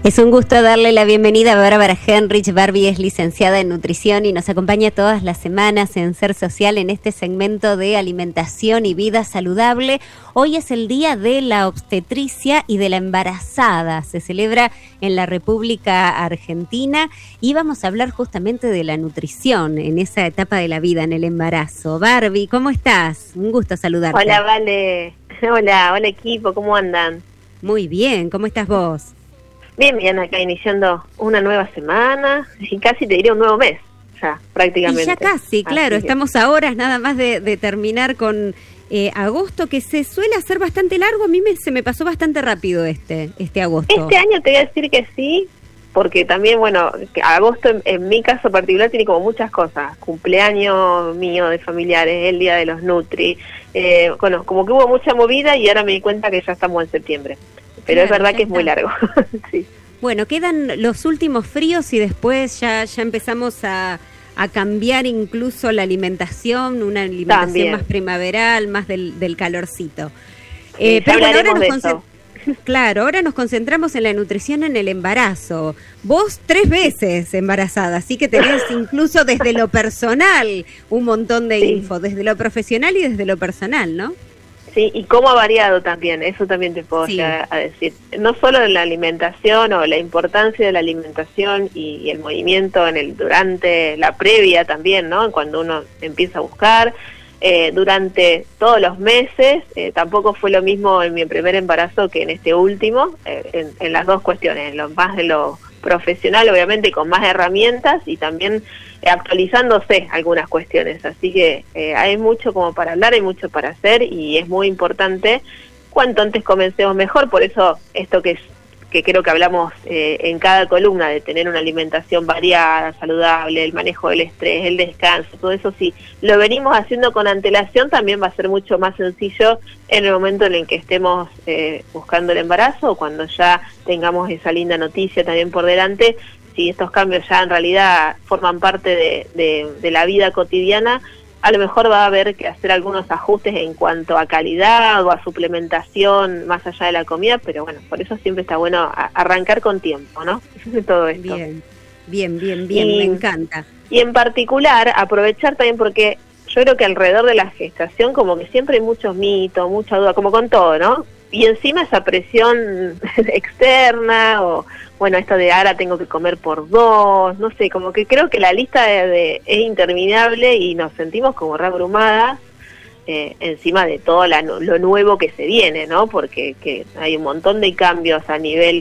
Es un gusto darle la bienvenida a Bárbara Henrich. Barbie es licenciada en nutrición y nos acompaña todas las semanas en Ser Social en este segmento de alimentación y vida saludable. Hoy es el Día de la Obstetricia y de la Embarazada. Se celebra en la República Argentina y vamos a hablar justamente de la nutrición en esa etapa de la vida, en el embarazo. Barbie, ¿cómo estás? Un gusto saludarte. Hola, Vale. Hola equipo, ¿cómo andan? Muy bien, ¿cómo estás vos? Bien, acá iniciando una nueva semana y casi te diría un nuevo mes, ya prácticamente. Y ya casi, claro, estamos a horas nada más de terminar con agosto, que se suele hacer bastante largo. A mí se me pasó bastante rápido este agosto. Este año te voy a decir que sí, porque también, bueno, agosto en mi caso particular tiene como muchas cosas. Cumpleaños mío de familiares, el día de los Nutri, bueno, como que hubo mucha movida y ahora me di cuenta que ya estamos en septiembre. Pero claro, es verdad que es muy largo. Sí. Bueno, quedan los últimos fríos y después ya empezamos a cambiar incluso la alimentación, una alimentación también más primaveral, más del calorcito. Sí, pero bueno, ahora nos concentramos en la nutrición en el embarazo. Vos 3 veces embarazada, así que tenés incluso desde lo personal un montón de info, desde lo profesional y desde lo personal, ¿no? Sí, y cómo ha variado también, eso también te puedo llegar a decir. No solo en la alimentación o la importancia de la alimentación y el movimiento durante la previa también, ¿no? Cuando uno empieza a buscar, durante todos los meses, tampoco fue lo mismo en mi primer embarazo que en este último, en las dos cuestiones, más de lo profesional, obviamente, con más herramientas y también actualizándose algunas cuestiones, así que hay mucho como para hablar, hay mucho para hacer y es muy importante cuanto antes comencemos mejor. Por eso esto que creo que hablamos en cada columna, de tener una alimentación variada, saludable, el manejo del estrés, el descanso, todo eso, si lo venimos haciendo con antelación, también va a ser mucho más sencillo en el momento en el que estemos buscando el embarazo, o cuando ya tengamos esa linda noticia también por delante. Si estos cambios ya en realidad forman parte de la vida cotidiana, a lo mejor va a haber que hacer algunos ajustes en cuanto a calidad o a suplementación más allá de la comida, pero bueno, por eso siempre está bueno arrancar con tiempo, ¿no? Todo esto. Bien, me encanta. Y en particular, aprovechar también, porque yo creo que alrededor de la gestación como que siempre hay muchos mitos, mucha duda, como con todo, ¿no? Y encima esa presión externa, o bueno, esto de ahora tengo que comer por 2, no sé, como que creo que la lista es interminable y nos sentimos como reabrumadas encima de todo lo nuevo que se viene, ¿no? Porque hay un montón de cambios a nivel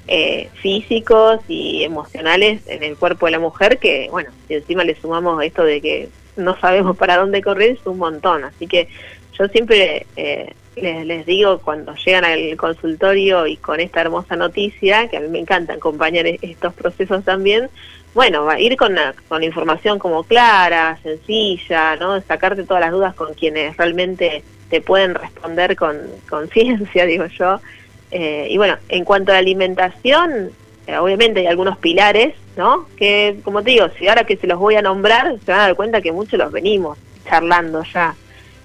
físicos y emocionales en el cuerpo de la mujer que, bueno, si encima le sumamos esto de que no sabemos para dónde correr, es un montón. Así que yo siempre les digo cuando llegan al consultorio y con esta hermosa noticia, que a mí me encanta acompañar estos procesos también, bueno, va a ir con información como clara, sencilla, ¿no? Sacarte todas las dudas con quienes realmente te pueden responder con ciencia, digo yo. Y bueno, en cuanto a la alimentación, obviamente hay algunos pilares, ¿no? Que, como te digo, si ahora que se los voy a nombrar, se van a dar cuenta que muchos los venimos charlando ya.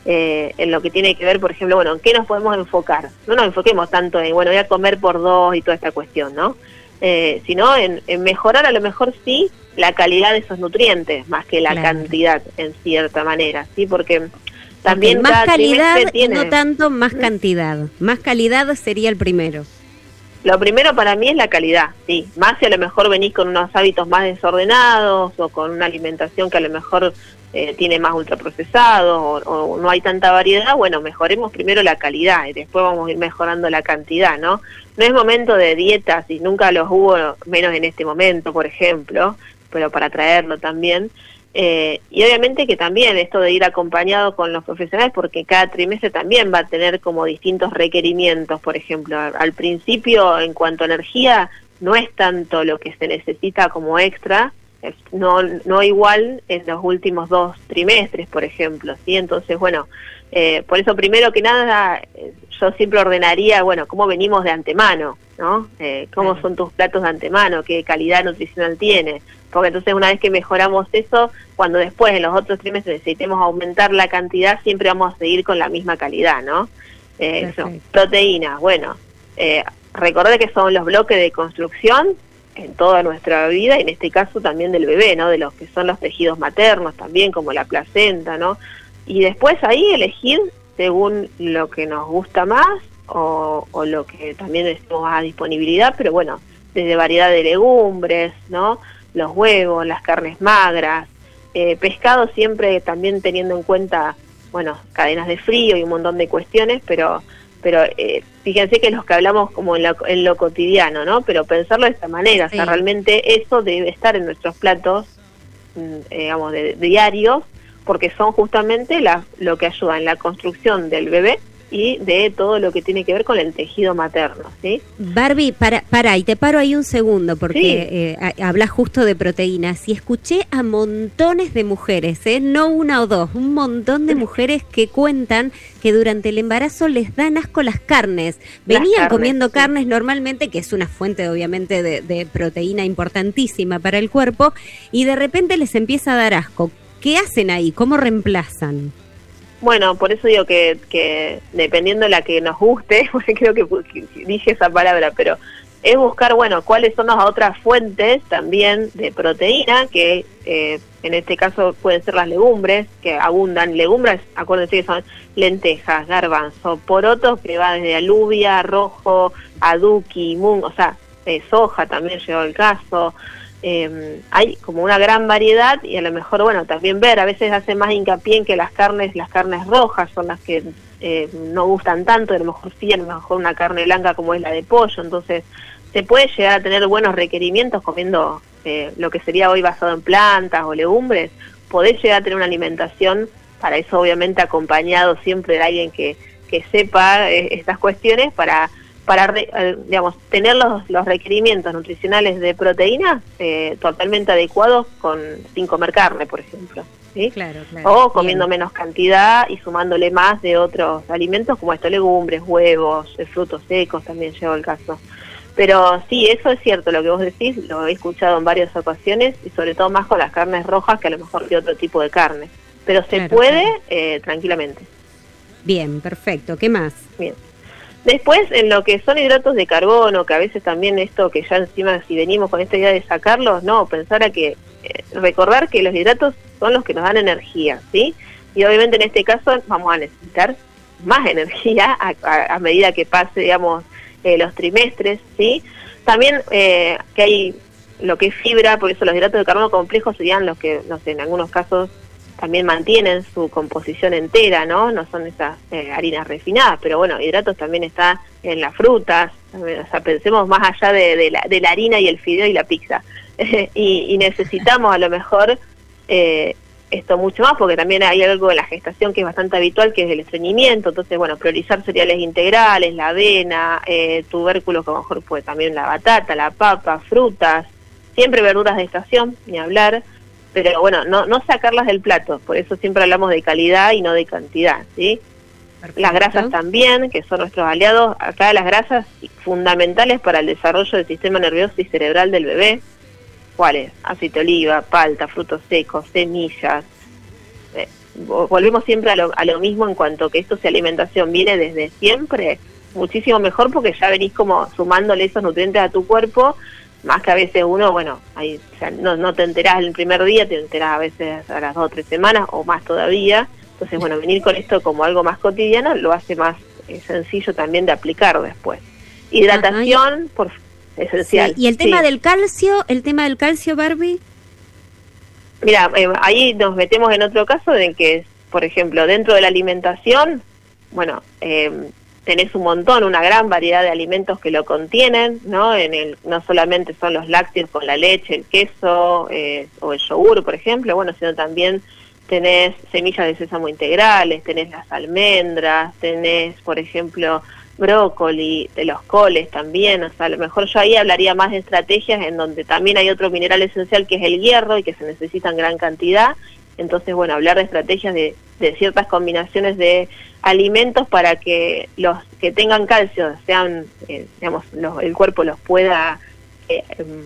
En lo que tiene que ver, por ejemplo, bueno, ¿en qué nos podemos enfocar? No nos enfoquemos tanto en, bueno, voy a comer por 2 y toda esta cuestión, ¿no? Sino en mejorar a lo mejor sí la calidad de esos nutrientes, más que la cantidad, en cierta manera, ¿sí? Porque también más calidad tiene... no tanto más cantidad. Más calidad sería el primero. Lo primero para mí es la calidad, sí. Más si a lo mejor venís con unos hábitos más desordenados o con una alimentación que a lo mejor tiene más ultraprocesados o no hay tanta variedad, bueno, mejoremos primero la calidad y después vamos a ir mejorando la cantidad, ¿no? No es momento de dietas y nunca los hubo, menos en este momento, por ejemplo, pero para traerlo también. Y obviamente que también esto de ir acompañado con los profesionales, porque cada trimestre también va a tener como distintos requerimientos. Por ejemplo, al principio, en cuanto a energía, no es tanto lo que se necesita como extra, no igual en los últimos 2 trimestres, por ejemplo, ¿sí? Entonces, bueno, por eso primero que nada yo siempre ordenaría, bueno, cómo venimos de antemano, ¿no? Cómo son tus platos de antemano, qué calidad nutricional tiene, porque entonces una vez que mejoramos eso, cuando después en los otros trimestres necesitemos aumentar la cantidad, siempre vamos a seguir con la misma calidad, ¿no? Proteínas, bueno, recordar que son los bloques de construcción en toda nuestra vida, y en este caso también del bebé, ¿no? De los que son los tejidos maternos también, como la placenta, ¿no? Y después ahí elegir según lo que nos gusta más o lo que también tenemos a disponibilidad, pero bueno, desde variedad de legumbres, ¿no? Los huevos, las carnes magras, pescado siempre también teniendo en cuenta, bueno, cadenas de frío y un montón de cuestiones, pero fíjense que los que hablamos como en lo cotidiano, ¿no? Pero pensarlo de esta manera, sí. O sea, realmente eso debe estar en nuestros platos, digamos, de diarios, porque son justamente lo que ayuda en la construcción del bebé y de todo lo que tiene que ver con el tejido materno, ¿sí? Barbie, para, y te paro ahí un segundo, porque sí. Hablas justo de proteínas, y escuché a montones de mujeres, no una o dos, un montón de mujeres que cuentan que durante el embarazo les dan asco las carnes. Venían comiendo carnes normalmente, que es una fuente obviamente de proteína importantísima para el cuerpo, y de repente les empieza a dar asco. ¿Qué hacen ahí? ¿Cómo reemplazan? Bueno, por eso digo que dependiendo de la que nos guste, porque creo que dije esa palabra, pero es buscar, bueno, cuáles son las otras fuentes también de proteína, que en este caso pueden ser las legumbres, que abundan. Legumbres, acuérdense que son lentejas, garbanzo, porotos, que va desde alubia, rojo, aduki, mung, o sea, soja también llegó el caso. Hay como una gran variedad, y a lo mejor, bueno, también ver, a veces hace más hincapié en que las carnes rojas son las que no gustan tanto, a lo mejor sí, a lo mejor una carne blanca como es la de pollo. Entonces se puede llegar a tener buenos requerimientos comiendo lo que sería hoy basado en plantas o legumbres. Podés llegar a tener una alimentación, para eso obviamente acompañado siempre de alguien que sepa estas cuestiones, para digamos, tener los requerimientos nutricionales de proteína totalmente adecuados sin comer carne, por ejemplo, ¿sí? Claro. O comiendo menos cantidad y sumándole más de otros alimentos como legumbres, huevos, frutos secos, también llegó el caso. Pero sí, eso es cierto, lo que vos decís, lo he escuchado en varias ocasiones, y sobre todo más con las carnes rojas que a lo mejor que otro tipo de carne. Pero se puede tranquilamente. Bien, perfecto. ¿Qué más? Bien. Después, en lo que son hidratos de carbono, que a veces también esto que ya encima, si venimos con esta idea de sacarlos, no, pensar a que, recordar que los hidratos son los que nos dan energía, ¿sí? Y obviamente en este caso vamos a necesitar más energía a medida que pase, digamos, los trimestres, ¿sí? También que hay lo que es fibra, por eso los hidratos de carbono complejos serían los que, no sé, en algunos casos también mantienen su composición entera, ¿no? No son esas harinas refinadas, pero bueno, hidratos también está en las frutas, también, o sea, pensemos más allá de la harina y el fideo y la pizza. y necesitamos a lo mejor esto mucho más, porque también hay algo de la gestación que es bastante habitual, que es el estreñimiento. Entonces, bueno, priorizar cereales integrales, la avena, tubérculos, que a lo mejor puede también la batata, la papa, frutas, siempre verduras de estación, ni hablar. Pero bueno, no sacarlas del plato, por eso siempre hablamos de calidad y no de cantidad, ¿sí? Perfecto. Las grasas también, que son nuestros aliados, acá las grasas fundamentales para el desarrollo del sistema nervioso y cerebral del bebé. ¿Cuáles? Aceite de oliva, palta, frutos secos, semillas. Volvemos siempre a lo mismo en cuanto que esto, si alimentación viene desde siempre, muchísimo mejor, porque ya venís como sumándole esos nutrientes a tu cuerpo. Más que a veces uno, bueno, ahí, o sea, no te enterás el primer día, te enterás a veces a las 2 o 3 semanas o más todavía. Entonces, bueno, venir con esto como algo más cotidiano lo hace más sencillo también de aplicar después. Hidratación, esencial. Sí. ¿Y el tema del calcio, Barbie? Mira, ahí nos metemos en otro caso en que, por ejemplo, dentro de la alimentación, bueno, tenés una gran variedad de alimentos que lo contienen, ¿no? No solamente son los lácteos con la leche, el queso o el yogur, por ejemplo, bueno, sino también tenés semillas de sésamo integrales, tenés las almendras, tenés, por ejemplo, brócoli, de los coles también. O sea, a lo mejor yo ahí hablaría más de estrategias en donde también hay otro mineral esencial que es el hierro y que se necesita en gran cantidad. Entonces, bueno, hablar de estrategias de ciertas combinaciones de alimentos para que los que tengan calcio sean, digamos, el cuerpo los pueda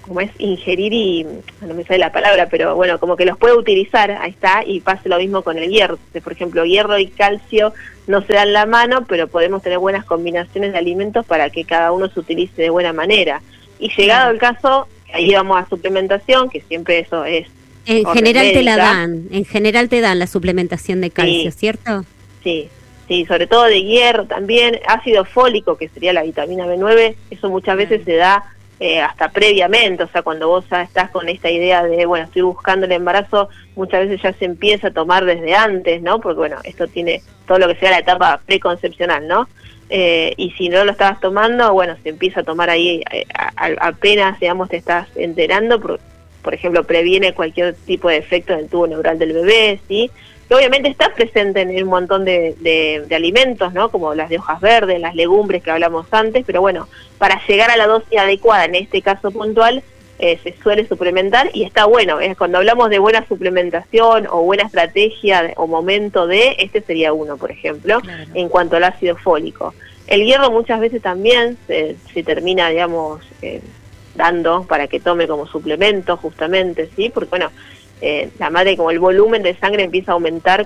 como es ingerir y, no me sale la palabra, pero bueno, como que los puede utilizar, ahí está, y pasa lo mismo con el hierro. Entonces, por ejemplo, hierro y calcio no se dan la mano, pero podemos tener buenas combinaciones de alimentos para que cada uno se utilice de buena manera. Y llegado el caso, ahí vamos a suplementación, que siempre eso es... En general te la dan, en general te dan la suplementación de calcio, ¿cierto? Sí, sobre todo de hierro también, ácido fólico, que sería la vitamina B9, eso muchas veces se da hasta previamente, o sea, cuando vos ya estás con esta idea de, bueno, estoy buscando el embarazo, muchas veces ya se empieza a tomar desde antes, ¿no? Porque, bueno, esto tiene todo lo que sea la etapa preconcepcional, ¿no? Y si no lo estabas tomando, bueno, se empieza a tomar ahí apenas, digamos, te estás enterando, por ejemplo, previene cualquier tipo de efecto en el tubo neural del bebé, ¿sí? Que obviamente está presente en un montón de alimentos, ¿no? Como las de hojas verdes, las legumbres que hablamos antes, pero bueno, para llegar a la dosis adecuada, en este caso puntual, se suele suplementar y está bueno. Cuando hablamos de buena suplementación o buena estrategia o momento este sería uno, por ejemplo, claro, en cuanto al ácido fólico. El hierro muchas veces también se termina, digamos, dando para que tome como suplemento, justamente, ¿sí? Porque, bueno, la madre, como el volumen de sangre empieza a aumentar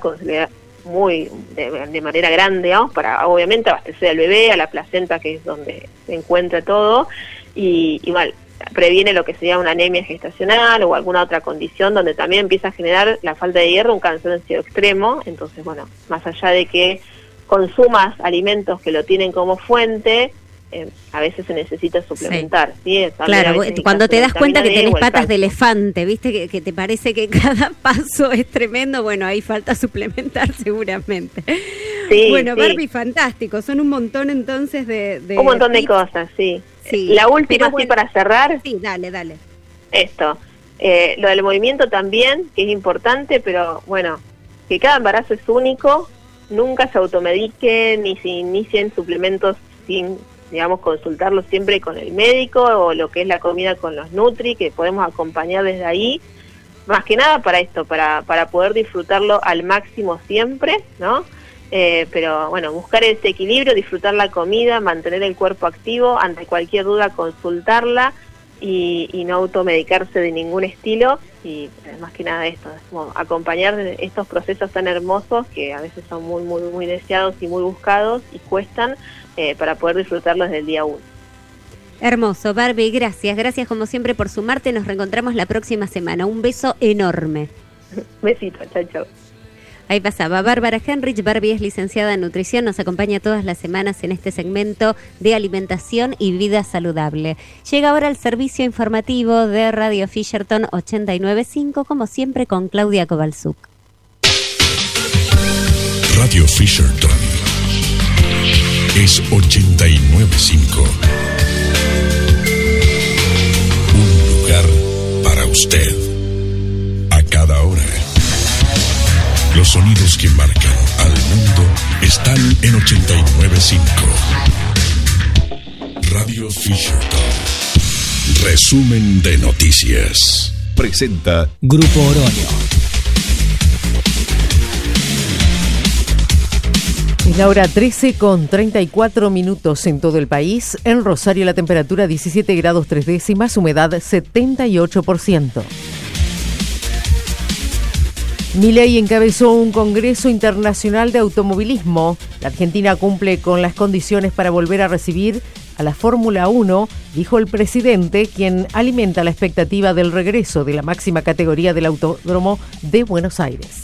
de manera grande, ¿no? Para obviamente abastecer al bebé, a la placenta, que es donde se encuentra todo, y bueno, previene lo que sería una anemia gestacional o alguna otra condición donde también empieza a generar la falta de hierro un cansancio extremo. Entonces, bueno, más allá de que consumas alimentos que lo tienen como fuente, a veces se necesita suplementar, ¿sí? Claro, cuando te das cuenta que tenés patas de elefante, ¿viste? Que te parece que cada paso es tremendo, bueno, ahí falta suplementar seguramente. Sí, bueno, sí. Barbie, fantástico, son un montón entonces de un montón de cosas, sí. La última, sí, para cerrar. Sí, dale. Esto, lo del movimiento también, que es importante, pero bueno, que cada embarazo es único, nunca se automediquen ni se inicien suplementos sin, digamos, consultarlo siempre con el médico, o lo que es la comida con los Nutri, que podemos acompañar desde ahí, más que nada para esto, para poder disfrutarlo al máximo siempre, ¿no? Pero bueno, buscar ese equilibrio, disfrutar la comida, mantener el cuerpo activo, ante cualquier duda consultarla y no automedicarse de ningún estilo, y más que nada esto, es como acompañar estos procesos tan hermosos que a veces son muy, muy, muy deseados y muy buscados y cuestan, para poder disfrutarlos desde el día 1. Hermoso, Barbie, gracias como siempre por sumarte, nos reencontramos la próxima semana, un beso enorme. Besito, chao. Ahí pasaba Bárbara Henrich. Barbie es licenciada en nutrición, nos acompaña todas las semanas en este segmento de alimentación y vida saludable. Llega ahora el servicio informativo de Radio Fisherton 89.5, como siempre con Claudia Kowalczuk. Radio Fisherton es 89.5. Un lugar para usted a cada hora. Los sonidos que marcan al mundo están en 89.5. Radio Fisherton. Resumen de noticias. Presenta Grupo Oroño. Es la hora 13:34 en todo el país. En Rosario la temperatura 17 grados 3 décimas, humedad 78%. Milei encabezó un congreso internacional de automovilismo. La Argentina cumple con las condiciones para volver a recibir a la Fórmula 1, dijo el presidente, quien alimenta la expectativa del regreso de la máxima categoría del Autódromo de Buenos Aires.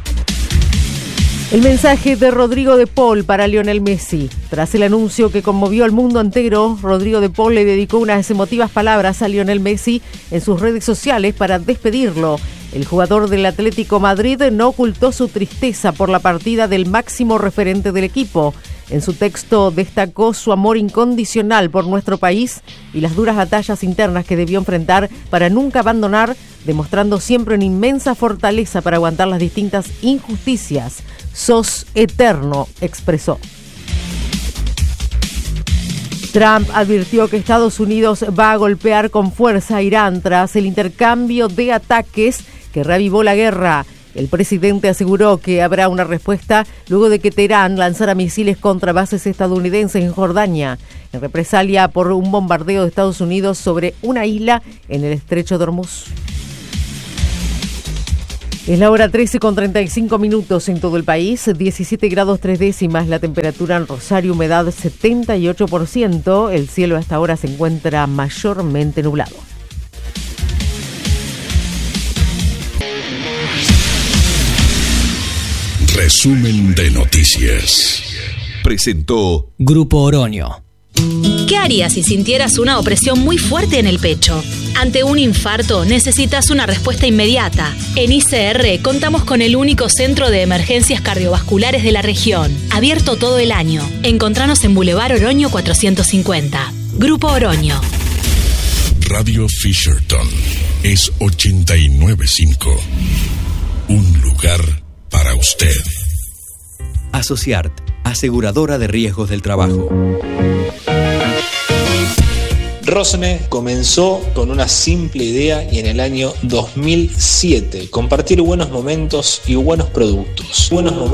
El mensaje de Rodrigo de Paul para Lionel Messi. Tras el anuncio que conmovió al mundo entero, Rodrigo de Paul le dedicó unas emotivas palabras a Lionel Messi en sus redes sociales para despedirlo. El jugador del Atlético Madrid no ocultó su tristeza por la partida del máximo referente del equipo. En su texto destacó su amor incondicional por nuestro país y las duras batallas internas que debió enfrentar para nunca abandonar, demostrando siempre una inmensa fortaleza para aguantar las distintas injusticias. «Sos eterno», expresó. Trump advirtió que Estados Unidos va a golpear con fuerza a Irán tras el intercambio de ataques que reavivó la guerra. El presidente aseguró que habrá una respuesta luego de que Teherán lanzara misiles contra bases estadounidenses en Jordania, en represalia por un bombardeo de Estados Unidos sobre una isla en el estrecho de Hormuz. Es la hora 13:35 en todo el país, 17 grados 3 décimas la temperatura en Rosario, humedad 78%, el cielo hasta ahora se encuentra mayormente nublado. Resumen de noticias. Presentó Grupo Oroño. ¿Qué harías si sintieras una opresión muy fuerte en el pecho? Ante un infarto necesitas una respuesta inmediata. En ICR contamos con el único centro de emergencias cardiovasculares de la región, abierto todo el año. Encontranos en Boulevard Oroño 450. Grupo Oroño. Radio Fisherton es 89.5. Un lugar para usted. Asociart, aseguradora de riesgos del trabajo. Rosne comenzó con una simple idea y en el año 2007 compartir buenos momentos y buenos productos.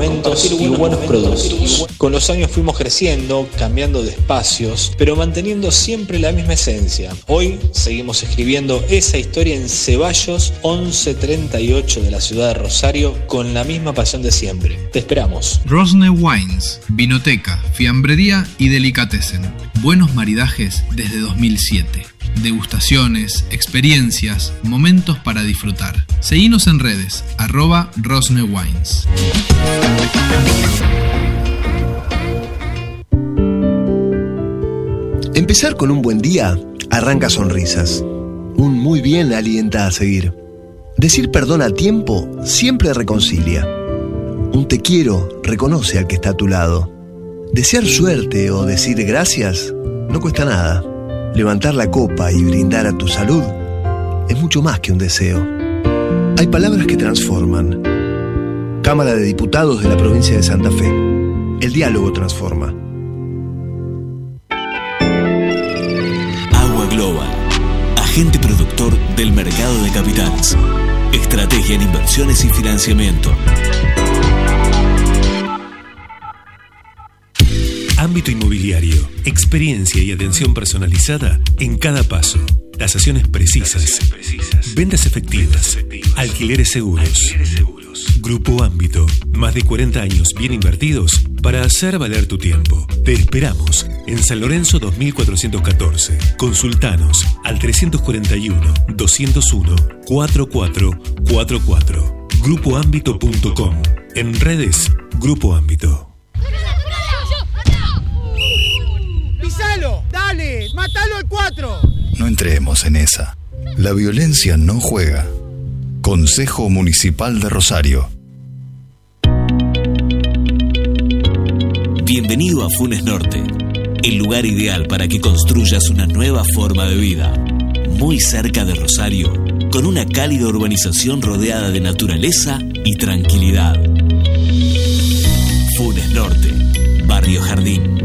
Con los años fuimos creciendo, cambiando de espacios, pero manteniendo siempre la misma esencia. Hoy seguimos escribiendo esa historia en Ceballos 1138 de la ciudad de Rosario con la misma pasión de siempre. Te esperamos. Rosne Wines, vinoteca, fiambrería y delicatessen. Buenos maridajes desde 2007. Degustaciones, experiencias, momentos para disfrutar. Seguinos en redes, @RosneWines. Empezar con un buen día arranca sonrisas. Un muy bien alienta a seguir. Decir perdón a tiempo siempre reconcilia. Un te quiero reconoce al que está a tu lado. Desear suerte o decir gracias no cuesta nada. Levantar la copa y brindar a tu salud es mucho más que un deseo. Hay palabras que transforman. Cámara de Diputados de la provincia de Santa Fe. El diálogo transforma. Agua Global, agente productor del mercado de capitales. Estrategia en inversiones y financiamiento. Ámbito inmobiliario, experiencia y atención personalizada en cada paso. Tasaciones precisas, ventas efectivas, alquileres seguros. Grupo Ámbito, más de 40 años bien invertidos para hacer valer tu tiempo. Te esperamos en San Lorenzo 2414. Consultanos al 341-201-4444. Grupoámbito.com. En redes, Grupo Ámbito. ¡Pisalo! ¡Dale! ¡Matalo al 4! No entremos en esa. La violencia no juega. Consejo Municipal de Rosario. Bienvenido a Funes Norte, el lugar ideal para que construyas una nueva forma de vida. Muy cerca de Rosario, con una cálida urbanización rodeada de naturaleza y tranquilidad. Funes Norte, Barrio Jardín.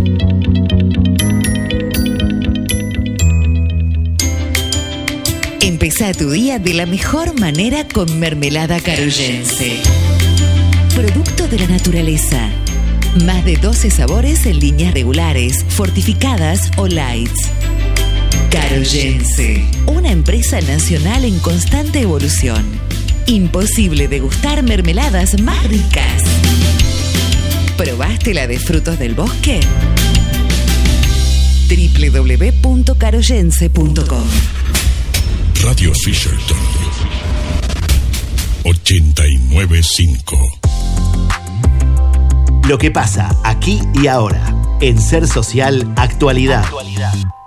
Empezá tu día de la mejor manera con mermelada caroyense. Producto de la naturaleza. Más de 12 sabores en líneas regulares, fortificadas o lights. Caroyense, una empresa nacional en constante evolución. Imposible degustar mermeladas más ricas. ¿Probaste la de frutos del bosque? www.caroyense.com. Radio Fisherton 89.5. Lo que pasa aquí y ahora en Ser Social Actualidad.